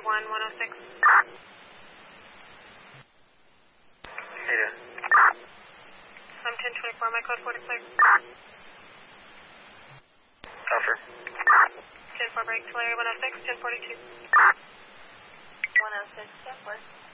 106. How you doing? I'm 1024, my code 4 to clear. Confirm. 10-4 break, Tulare 106, 1042. 106, step 4.